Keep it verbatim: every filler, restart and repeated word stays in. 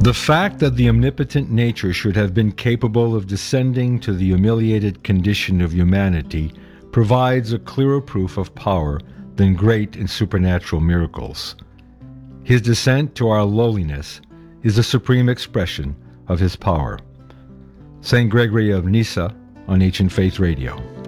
The fact that the omnipotent nature should have been capable of descending to the humiliated condition of humanity provides a clearer proof of power than great and supernatural miracles. His descent to our lowliness is the supreme expression of his power. Saint Gregory of Nyssa on Ancient Faith Radio.